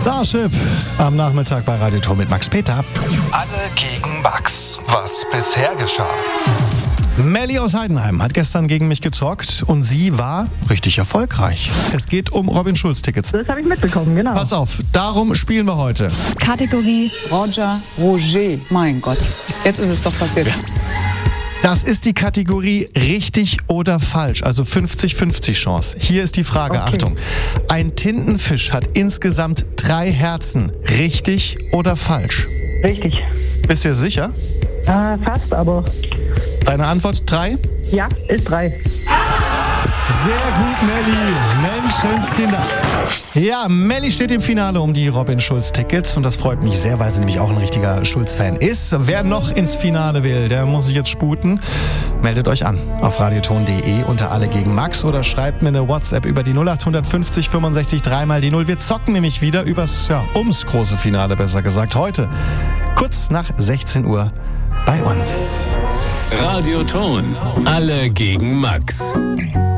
Starship am Nachmittag bei Radio Ton mit Max Peter. Alle gegen Max. Was bisher geschah. Melli aus Heidenheim hat gestern gegen mich gezockt und sie war richtig erfolgreich. Es geht um Robin-Schulz-Tickets. Das habe ich mitbekommen, genau. Pass auf, darum spielen wir heute. Kategorie Roger. Mein Gott, jetzt ist es doch passiert. Das ist die Kategorie richtig oder falsch, also 50-50 Chance. Hier ist die Frage, Okay. Achtung. Ein Tintenfisch hat insgesamt 3 Herzen. Richtig oder falsch? Richtig. Bist du dir sicher? Fast, aber Deine Antwort 3? ja, ist 3. Sehr gut, Melli. Menschenskinder. Ja, Melli steht im Finale um die Robin-Schulz-Tickets und das freut mich sehr, weil sie nämlich auch ein richtiger Schulz-Fan ist. Wer noch ins Finale will, der muss sich jetzt sputen. Meldet euch an auf radioton.de unter Alle gegen Max oder schreibt mir eine WhatsApp über die 0850 65 3 mal die 0. Wir zocken nämlich wieder ums große Finale, besser gesagt, heute kurz nach 16 Uhr bei uns. Radio Ton. Alle gegen Max.